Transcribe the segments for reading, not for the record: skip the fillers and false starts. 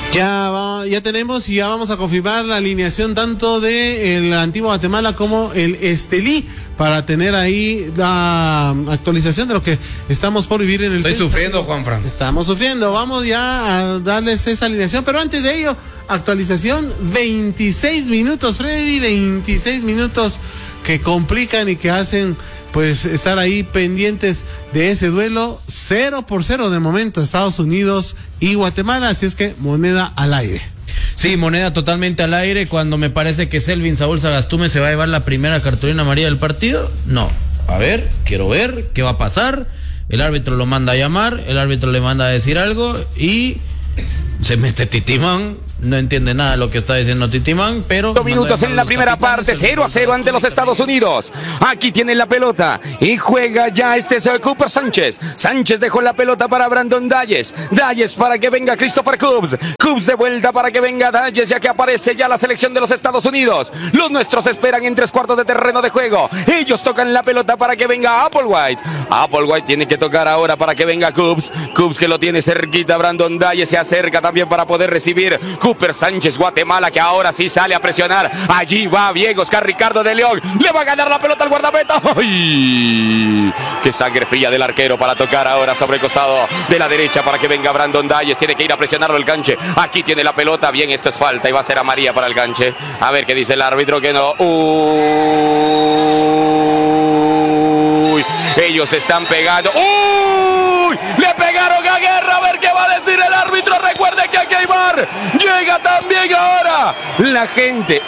Ya tenemos y ya vamos a confirmar la alineación tanto de el Antigua Guatemala como el Estelí para tener ahí la actualización de lo que estamos por vivir en el Estoy sufriendo, Juanfran. Estamos sufriendo. Vamos ya a darles esa alineación, pero antes de ello, actualización 26 minutos, Freddy, 26 minutos que complican y que hacen pues estar ahí pendientes de ese duelo. 0-0 de momento, Estados Unidos y Guatemala, así es que moneda al aire. Sí, moneda totalmente al aire, cuando me parece que Selvin Saúl Sagastume se va a llevar la primera cartulina amarilla del partido. No, a ver, quiero ver qué va a pasar. El árbitro lo manda a llamar, el árbitro le manda a decir algo y se mete Titimán. No entiende nada de lo que está diciendo Titimán, pero... 2 minutos en la primera parte, 0-0 ante los Estados Unidos. Aquí tienen la pelota y juega ya Cooper Sánchez. Sánchez dejó la pelota para Brandon Dalles. Dalles para que venga Christopher Coops. Coops de vuelta para que venga Dalles, ya que aparece ya la selección de los Estados Unidos. Los nuestros esperan en 3/4 de terreno de juego. Ellos tocan la pelota para que venga Applewhite. Applewhite tiene que tocar ahora para que venga Coops. Coops que lo tiene cerquita. Brandon Dalles se acerca también para poder recibir. Cooper Sánchez, Guatemala, que ahora sí sale a presionar. Allí va bien Oscar Ricardo de León. Le va a ganar la pelota al guardameta. ¡Ay! ¡Qué sangre fría del arquero para tocar ahora sobre el costado de la derecha para que venga Brandon Dalles! Tiene que ir a presionarlo el Canche. Aquí tiene la pelota. Bien, esto es falta y va a ser amarilla para el Canche. A ver qué dice el árbitro, que no. ¡Uy! Ellos están pegando. ¡Uy! Le pegaron a Guerra. A ver qué va a decir el árbitro. Recuerde que aquí hay VAR. Llega también ahora. La gente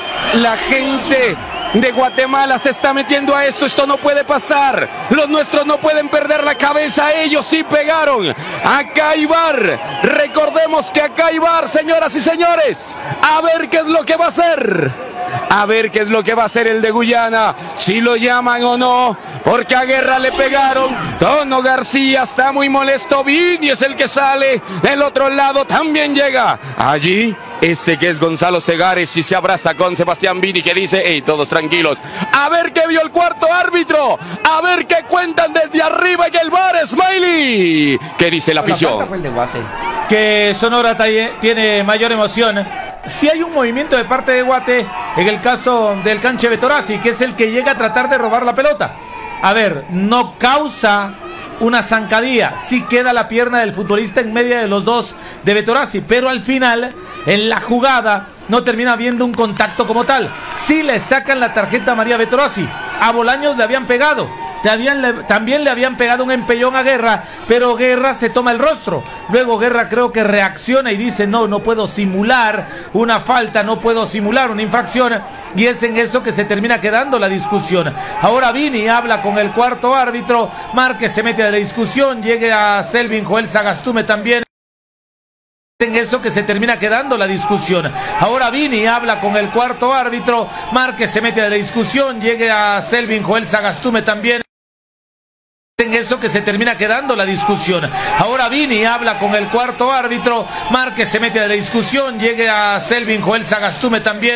de Guatemala se está metiendo a esto. Esto no puede pasar. Los nuestros no pueden perder la cabeza. Ellos sí pegaron. Acá hay VAR. Recordemos que acá hay VAR, señoras y señores. A ver qué es lo que va a hacer. A ver qué es lo que va a hacer el de Guyana. Si lo llaman o no. Porque a Guerra le pegaron. Tono García está muy molesto. Vini es el que sale. Del otro lado también llega. Allí, que es Gonzalo Segares y se abraza con Sebastián Vini, que dice: hey, todos tranquilos. A ver qué vio el cuarto árbitro. A ver qué cuentan desde arriba y el VAR, Smiley. ¿Qué dice la afición? Fue el de Guate. Que Sonora tiene mayor emoción. Si hay un movimiento de parte de Guate, en el caso del Canche Betorazzi, que es el que llega a tratar de robar la pelota. A ver, no causa una zancadilla, sí queda la pierna del futbolista en medio de los dos de Betorazzi, pero al final, en la jugada, no termina habiendo un contacto como tal. Sí le sacan la tarjeta a María Betorazzi. A Bolaños le habían pegado. También le habían pegado un empellón a Guerra, pero Guerra se toma el rostro. Luego Guerra creo que reacciona y dice: no puedo simular una falta, no puedo simular una infracción, y es en eso que se termina quedando la discusión. Ahora Vini habla con el cuarto árbitro, Márquez se mete a la discusión, llega a Selvin Joel Sagastume también. En eso que se termina quedando la discusión. Ahora Vini habla con el cuarto árbitro, Márquez se mete a la discusión, llega a Selvin Joel Sagastume también. En eso que se termina quedando la discusión. Ahora Vini habla con el cuarto árbitro, Márquez se mete a la discusión, llega a Selvin Joel Sagastume también.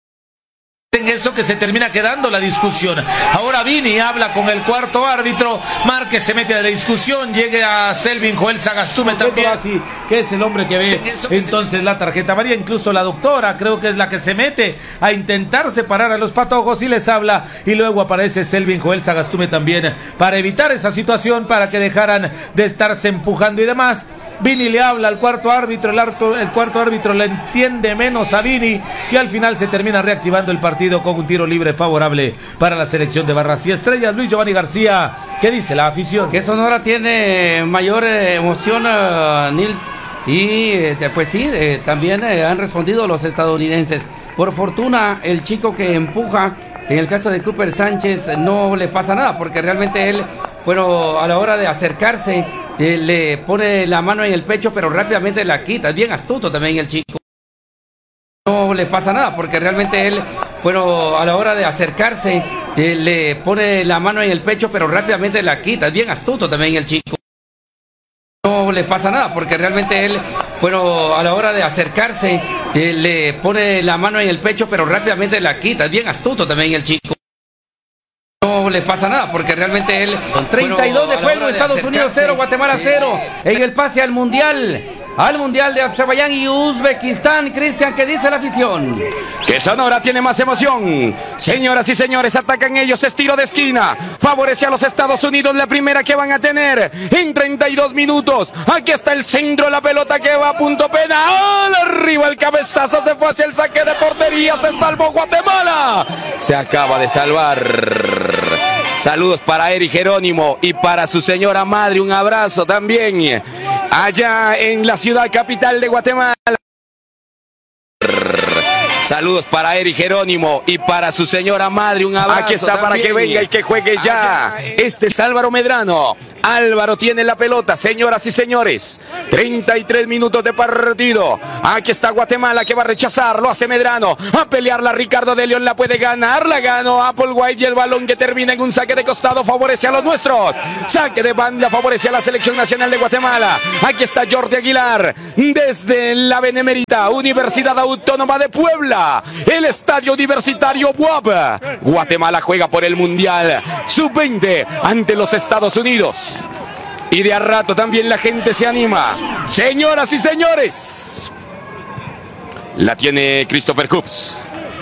En eso que se termina quedando la discusión. Ahora Vini habla con el cuarto árbitro, Márquez se mete a la discusión, llega a Selvin Joel Sagastume también. Así que es el hombre que ve entonces la tarjeta amarilla. Incluso la doctora creo que es la que se mete a intentar separar a los patojos y les habla, y luego aparece Selvin Joel Sagastume también para evitar esa situación, para que dejaran de estarse empujando y demás. Vini le habla al cuarto árbitro, el cuarto árbitro le entiende menos a Vini y al final se termina reactivando el partido con un tiro libre favorable para la selección de Barras y Estrellas. Luis Giovanni García, ¿qué dice la afición? Que Sonora tiene mayor emoción, Nils, y pues sí, también han respondido los estadounidenses. Por fortuna, el chico que empuja, en el caso de Cooper Sánchez, no le pasa nada, porque realmente él, bueno, a la hora de acercarse, le pone la mano en el pecho, pero rápidamente la quita. Es bien astuto también el chico. No le pasa nada, porque realmente él, bueno, a la hora de acercarse, le pone la mano en el pecho, pero rápidamente la quita. Es bien astuto también el chico. No le pasa nada, porque realmente él, bueno, a la hora de acercarse, le pone la mano en el pecho, pero rápidamente la quita. Es bien astuto también el chico. No le pasa nada, porque realmente él... Con 32 de juego, Estados Unidos 0, Guatemala 0, en el pase al Mundial. al Mundial de Azerbaiyán y Uzbekistán. Cristian, ¿qué dice la afición? Que Sonora tiene más emoción. Señoras y señores, atacan ellos, es tiro de esquina. Favorece a los Estados Unidos, la primera que van a tener en 32 minutos. Aquí está el centro, la pelota que va a punto penal. Arriba el cabezazo, se fue hacia el saque de portería. Se salvó Guatemala. Se acaba de salvar. Saludos para Eric Jerónimo y para su señora madre. Un abrazo también allá en la ciudad capital de Guatemala. Saludos para Eric Jerónimo y para su señora madre. Un abrazo. Aquí está también, para que venga y que juegue ya. Este es Álvaro Medrano. Álvaro tiene la pelota, señoras y señores. 33 minutos de partido. Aquí está Guatemala que va a rechazar. Lo hace Medrano. A pelearla Ricardo de León. La puede ganar. La ganó Applewhite y el balón que termina en un saque de costado favorece a los nuestros. Saque de banda favorece a la selección nacional de Guatemala. Aquí está Jordi Aguilar desde la Benemérita Universidad Autónoma de Puebla. El estadio universitario BUAP. Guatemala juega por el Mundial Sub-20 ante los Estados Unidos. Y de a rato también la gente se anima. Señoras y señores, la tiene Christopher Coops.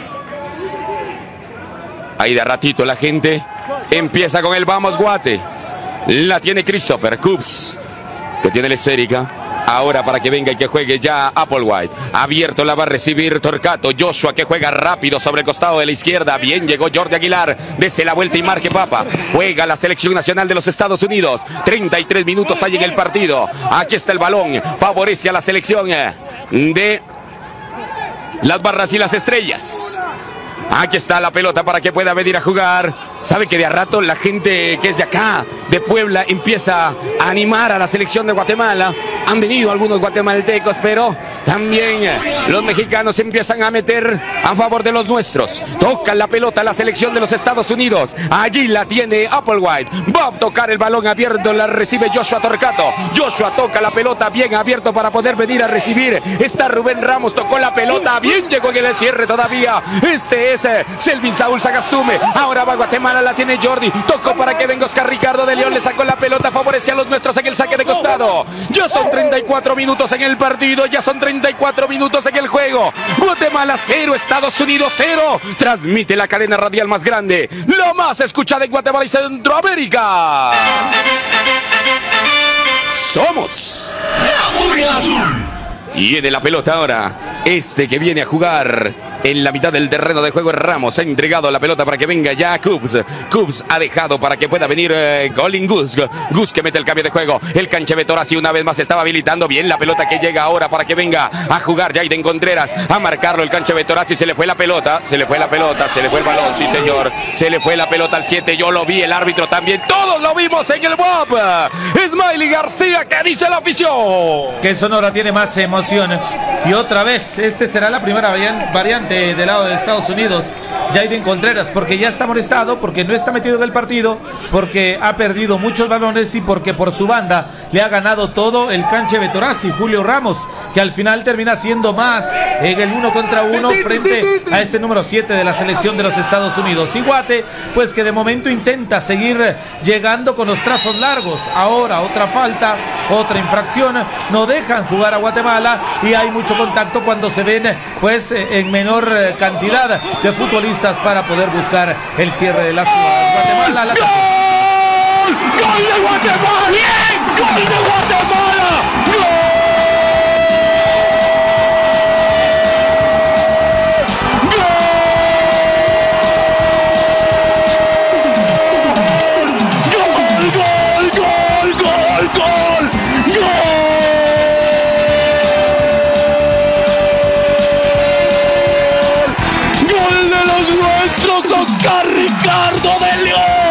Ahí de a ratito la gente empieza con el vamos Guate. La tiene Christopher Coops, que tiene la esférica. Ahora para que venga y que juegue ya Applewhite. Abierto la va a recibir Torcato. Joshua que juega rápido sobre el costado de la izquierda. Bien llegó Jordi Aguilar. Dese la vuelta y marque Papa. Juega la selección nacional de los Estados Unidos. 33 minutos hay en el partido. Aquí está el balón. Favorece a la selección de las Barras y las Estrellas. Aquí está la pelota para que pueda venir a jugar. Sabe que de a rato la gente que es de acá, de Puebla, empieza a animar a la selección de Guatemala. Han venido algunos guatemaltecos, pero también los mexicanos empiezan a meter a favor de los nuestros. Toca la pelota la selección de los Estados Unidos. Allí la tiene Applewhite. Va a tocar el balón abierto, la recibe Joshua Torcato. Joshua toca la pelota bien abierto para poder venir a recibir. Está Rubén Ramos, tocó la pelota, bien llegó en el cierre todavía. Este es Selvin Saúl Sagastume. Ahora va Guatemala, la tiene Jordi. Tocó para que venga Oscar Ricardo de León. Le sacó la pelota, favorece a los nuestros en el saque de costado. Ya son 34 minutos en el partido. Ya son 34 minutos en el juego. Guatemala 0, Estados Unidos 0. Transmite la cadena radial más grande, la más escuchada en Guatemala y Centroamérica. Somos la Furia Azul. Y en la pelota ahora, este que viene a jugar en la mitad del terreno de juego es Ramos. Ha entregado la pelota para que venga ya Coops. Coops ha dejado para que pueda venir Colin Gus. Gus que mete el cambio de juego. El Canche Betorasi una vez más estaba habilitando bien la pelota que llega ahora para que venga a jugar Jaiden Contreras. A marcarlo el Canche Betorasi. Se le fue la pelota. Se le fue la pelota. Se le fue el balón. Sí, señor. Se le fue la pelota al 7. Yo lo vi. El árbitro también. Todos lo vimos en el WAP. Smiley García. ¿Qué dice la afición? Que Sonora tiene más emoción. Y otra vez, este será la primera variante del lado de Estados Unidos. Jaiden Contreras, porque ya está molestado, porque no está metido en el partido, porque ha perdido muchos balones y porque por su banda le ha ganado todo el Canche Betorasi, Julio Ramos, que al final termina siendo más en el 1 contra 1 frente a este número 7 de la selección de los Estados Unidos. Y Guate, pues que de momento intenta seguir llegando con los trazos largos. Ahora otra falta, otra infracción, no dejan jugar a Guatemala y hay mucho contacto cuando se ven pues en menor cantidad de futbolistas para poder buscar el cierre de las jugadas. Guatemala, ¡Gol! ¡Gol de Guatemala! ¡Bien! ¡Gol de Guatemala! Oscar Ricardo de León.